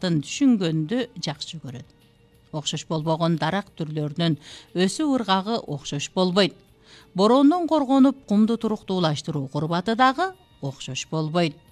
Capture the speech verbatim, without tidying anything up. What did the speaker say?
табигатын түшүнгөндү жакшы көрөт. Окшош болбогон дарак түрлөрүнүн өсүү ыргагы окшош болбойт. Бороондон коргонуп кумду туруктуулаштыруу курбаты дагы окшош болбойт.